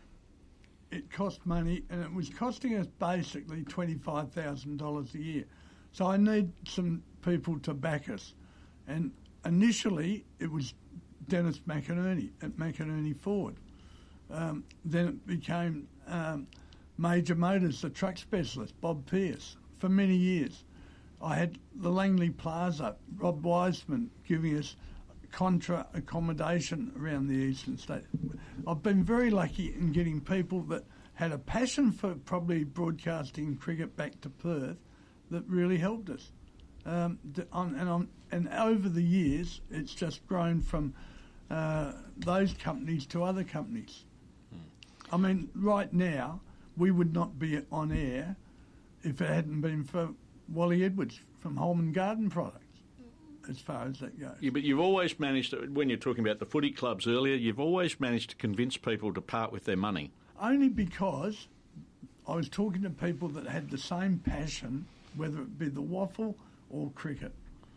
it cost money, and it was costing us basically twenty-five thousand dollars a year. So I need some people to back us. And initially, it was Dennis McInerney at McInerney Ford. Um, then it became um, Major Motors, the truck specialist, Bob Pearce, for many years. I had the Langley Plaza, Rob Wiseman, giving us contra accommodation around the eastern state. I've been very lucky in getting people that had a passion for probably broadcasting cricket back to Perth that really helped us. Um, the- on, and, on, and over the years, it's just grown from uh, those companies to other companies. I mean, right now, we would not be on air if it hadn't been for Wally Edwards from Holman Garden Products, as far as that goes. Yeah, but you've always managed to, when you're talking about the footy clubs earlier, you've always managed to convince people to part with their money. Only because I was talking to people that had the same passion, whether it be the waffle or cricket.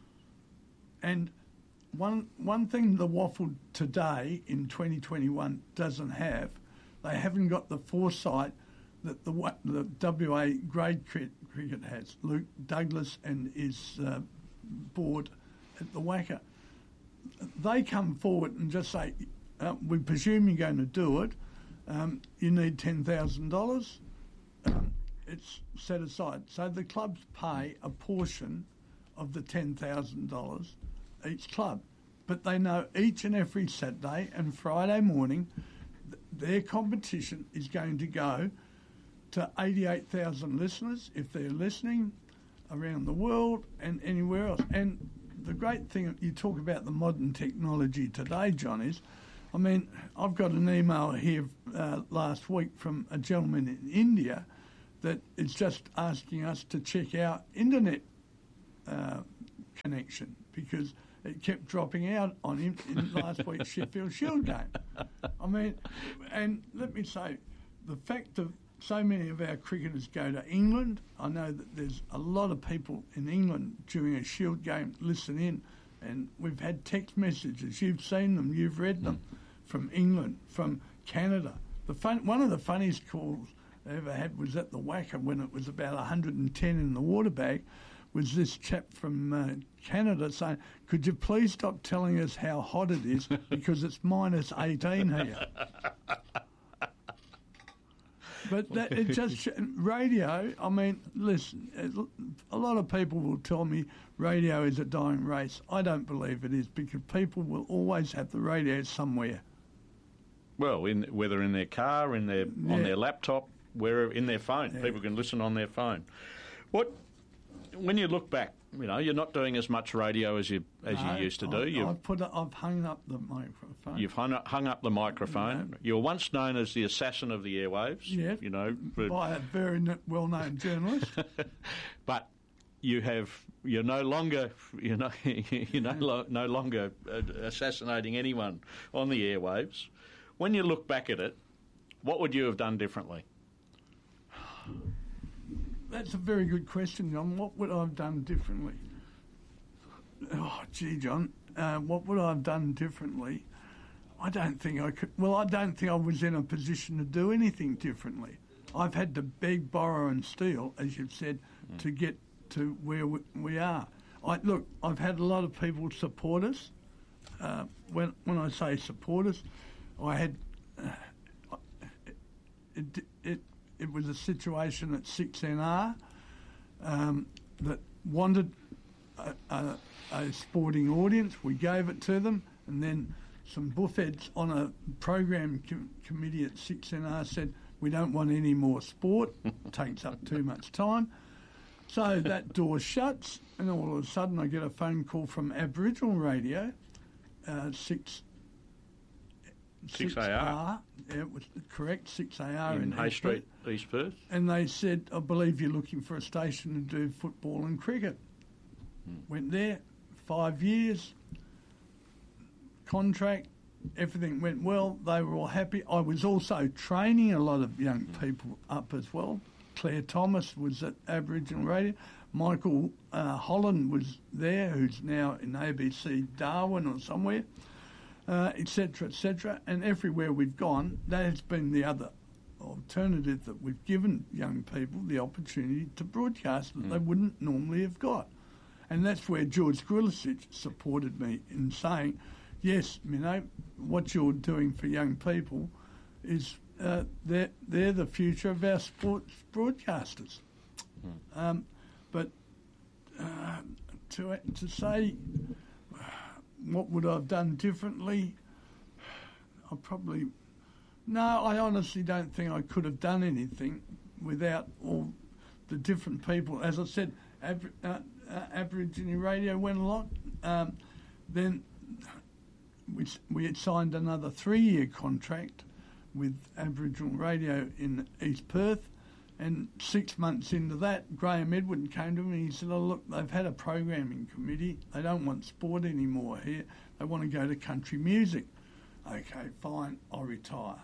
And one one thing the waffle today in twenty twenty-one doesn't have, they haven't got the foresight that the wa- the W A grade crit- cricket has. Luke Douglas and his uh, board at the Wacker, they come forward and just say, uh, we presume you're going to do it. Um, you need ten thousand dollars. Um, it's set aside. So the clubs pay a portion of the ten thousand dollars each club. But they know each and every Saturday and Friday morning th- their competition is going to go to eighty-eight thousand listeners, if they're listening, around the world and anywhere else. And the great thing, you talk about the modern technology today, John, is, I mean, I've got an email here uh, last week from a gentleman in India that is just asking us to check our internet uh, connection because it kept dropping out on him in last week's Sheffield Shield game. I mean, and let me say, the fact that so many of our cricketers go to England, I know that there's a lot of people in England during a Shield game listen in, and we've had text messages. You've seen them, you've read them, mm. from England, from Canada. The fun, one of the funniest calls I ever had was at the Wacker when it was about one hundred ten in the water bag, was this chap from uh, Canada saying, could you please stop telling us how hot it is because it's minus eighteen here. But that, it just, radio, I mean, listen, a lot of people will tell me radio is a dying race. I don't believe it is because people will always have the radio somewhere. Well, in, whether in their car, in their yeah. on their laptop, wherever, in their phone. Yeah. People can listen on their phone. What, when you look back, you know, you're not doing as much radio as you as no, you used to do. I, you've, I've put, a, I've hung up the microphone. You've hung up, hung up the microphone. No. You were once known as the assassin of the airwaves. Yeah, you know, but, by a very well-known journalist. But you have you're no longer you know you're no, lo- no longer assassinating anyone on the airwaves. When you look back at it, what would you have done differently? That's a very good question, John. What would I have done differently? Oh, gee, John, uh, what would I have done differently? I don't think I could. Well, I don't think I was in a position to do anything differently. I've had to beg, borrow and steal, as you've said, mm. to get to where we, we are. I, look, I've had a lot of people support us. Uh, when when I say support us, I had... Uh, it, it, It was a situation at six N R um, that wanted a, a, a sporting audience. We gave it to them, and then some buffheads on a program com- committee at six N R said, we don't want any more sport, it takes up too much time. So that door shuts, and all of a sudden I get a phone call from Aboriginal Radio, uh, six six A R. Yeah, it was correct, six A R in, in Hay Street, East Perth. And they said, I believe you're looking for a station to do football and cricket. Hmm. Went there, five years, contract, everything went well. They were all happy. I was also training a lot of young people up as well. Claire Thomas was at Aboriginal Radio. Michael uh, Holland was there, who's now in A B C Darwin or somewhere. Uh, et cetera, et cetera, and everywhere we've gone, that has been the other alternative that we've given young people the opportunity to broadcast that mm. they wouldn't normally have got. And that's where George Grilicic supported me in saying, yes, you know, what you're doing for young people is uh, they're, they're the future of our sports broadcasters. Mm. Um, but uh, to to say... what would I have done differently? I probably... No, I honestly don't think I could have done anything without all the different people. As I said, Ab- uh, uh, Aboriginal Radio went along. Um, then we, we had signed another three-year contract with Aboriginal Radio in East Perth. And six months into that, Graham Edwin came to me and he said, oh, look, they've had a programming committee. They don't want sport anymore here. They want to go to country music. Okay, fine, I'll retire.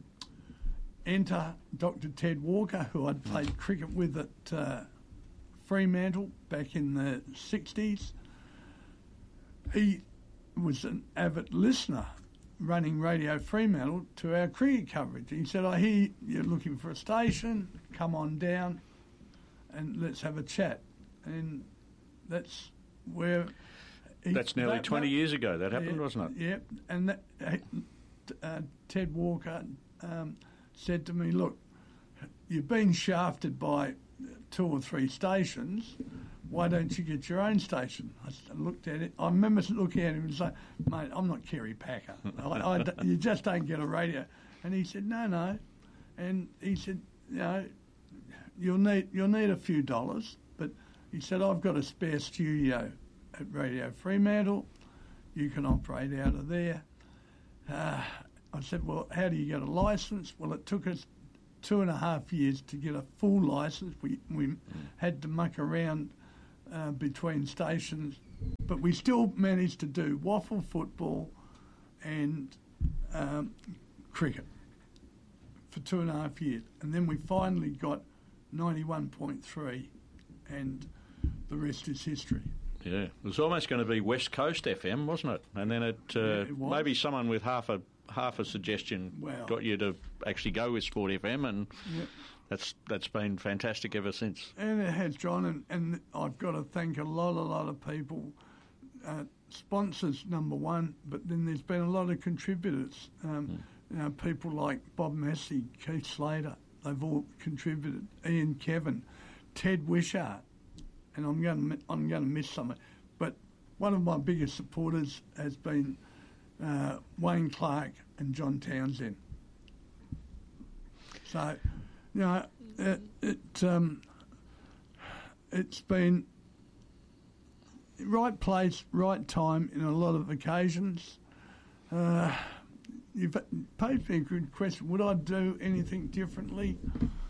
Enter Doctor Ted Walker, who I'd played cricket with at uh, Fremantle back in the sixties. He was an avid listener running Radio Fremantle to our cricket coverage. He said, I hear you're looking for a station, come on down and let's have a chat. And that's where... He, that's nearly that, twenty that, years ago that happened, yeah, wasn't it? Yeah, and that, uh, Ted Walker um, said to me, look, you've been shafted by two or three stations, why don't you get your own station? I looked at it. I remember looking at him and saying, mate, I'm not Kerry Packer. I, I, you just don't get a radio. And he said, no, no. And he said, you know, you'll need you'll need a few dollars. But he said, I've got a spare studio at Radio Fremantle. You can operate out of there. Uh, I said, well, how do you get a licence? Well, it took us two and a half years to get a full licence. We we had to muck around uh, between stations, but we still managed to do waffle football and um, cricket for two and a half years. And then we finally got ninety-one point three, and the rest is history. Yeah, it was almost going to be West Coast F M, wasn't it? And then it, uh, Yeah, it was. maybe someone with half a half a suggestion Well. got you to actually go with Sport F M, and Yep. that's that's been fantastic ever since. And it has, John, and, and I've got to thank a lot, a lot of people. Uh, sponsors, number one, but then there's been a lot of contributors. Um, Mm. You know, people like Bob Massey, Keith Slater, they've all contributed. Ian Kevin, Ted Wishart, and I'm going to I'm going to miss someone. But one of my biggest supporters has been uh, Wayne Clark and John Townsend. So, you know, it, it um, it's been right place, right time in a lot of occasions. Uh, you've posed me a good question. Would I do anything differently?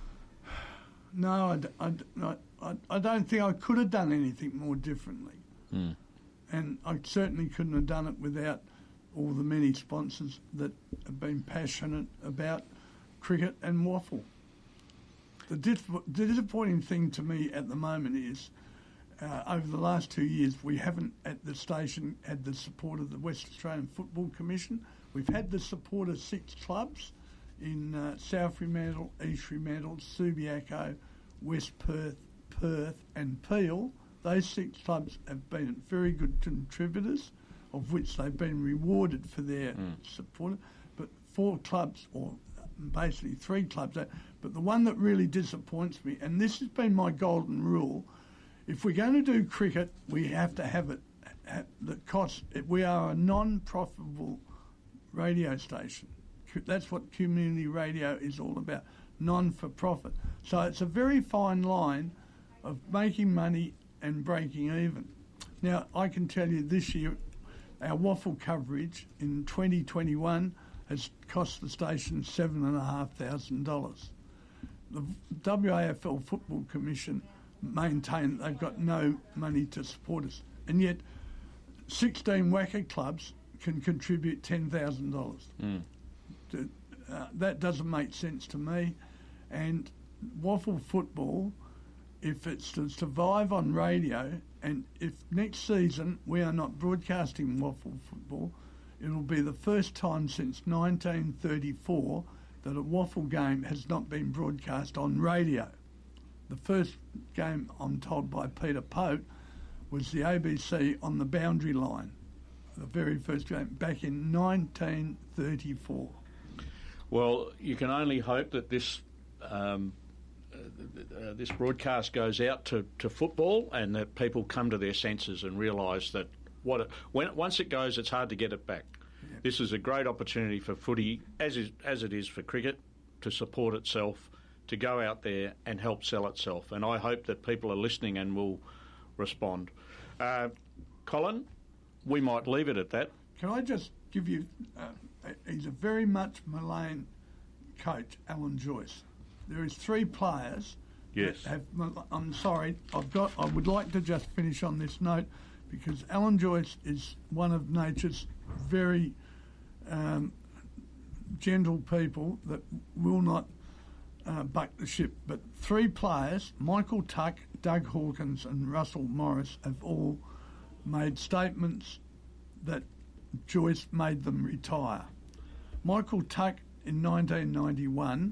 No, I, d- I d- I- I- I don't think I could have done anything more differently. Mm. And I certainly couldn't have done it without all the many sponsors that have been passionate about cricket and waffle. The, dis- the disappointing thing to me at the moment is uh, over the last two years we haven't at the station had the support of the West Australian Football Commission. We've had the support of six clubs in uh, South Fremantle, East Fremantle, Subiaco, West Perth, Perth and Peel. Those six clubs have been very good contributors, of which they've been rewarded for their Mm. support. But four clubs, or basically three clubs, uh, but the one that really disappoints me, and this has been my golden rule, if we're going to do cricket, we have to have it at the cost. We are a non-profitable radio station. That's what community radio is all about, non-for-profit. So it's a very fine line of making money and breaking even. Now, I can tell you this year, our waffle coverage in twenty twenty-one has cost the station seven and a half thousand dollars. The W A F L Football Commission maintain they've got no money to support us, and yet sixteen WACA clubs can contribute ten thousand dollars. Mm. Uh, that doesn't make sense to me. And waffle football, if it's to survive on radio, and if next season we are not broadcasting waffle football, it'll be the first time since nineteen thirty-four that a waffle game has not been broadcast on radio. The first game, I'm told by Peter Pope, was the A B C on the Boundary Line, the very first game, back in nineteen thirty-four. Well, you can only hope that this um, uh, this broadcast goes out to, to football, and that people come to their senses and realise that what it, when once it goes, it's hard to get it back. Yeah. This is a great opportunity for footy, as is, as it is for cricket, to support itself, to go out there and help sell itself. And I hope that people are listening and will respond. Uh, Colin, we might leave it at that. Can I just give you, uh, he's a very much Malayan coach, Alan Joyce. There is three players. Yes. That have, I'm sorry, I've got. I would like to just finish on this note, because Alan Joyce is one of nature's very um, gentle people that will not uh, buck the ship. But three players, Michael Tuck, Doug Hawkins and Russell Morris, have all made statements that Joyce made them retire. Michael Tuck in nineteen ninety-one,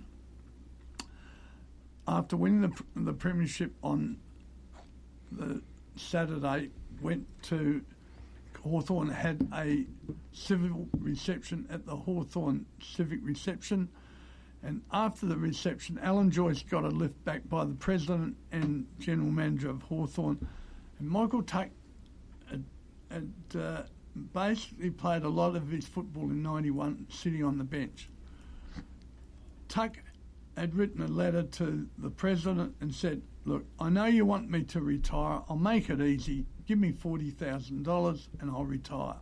after winning the, the premiership on the Saturday, went to Hawthorn, had a civil reception at the Hawthorn Civic Reception, and after the reception, Alan Joyce got a lift back by the president and general manager of Hawthorn, and Michael Tuck had, had uh, basically played a lot of his football in ninety-one sitting on the bench. Tuck had written a letter to the president and said, look, I know you want me to retire. I'll make it easy. Give me forty thousand dollars and I'll retire.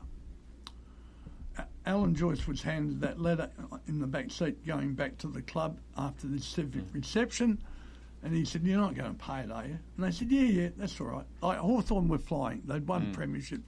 Alan Joyce was handed that letter in the back seat going back to the club after the civic reception, and he said, you're not going to pay it, are you? And they said, yeah, yeah, that's all right. Like Hawthorn were flying. They'd won Mm. premierships.